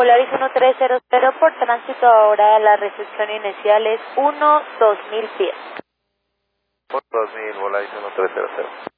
Polaris 1300 por tránsito ahora la recepción inicial es 1-2000 pies. 2000, Polaris 1300.